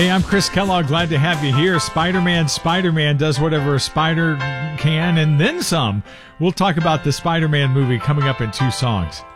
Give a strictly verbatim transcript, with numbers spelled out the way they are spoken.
Hey, I'm Chris Kellogg. Glad to have you here. Spider-Man, Spider-Man does whatever a spider can and then some. We'll talk about the Spider-Man movie coming up in two songs.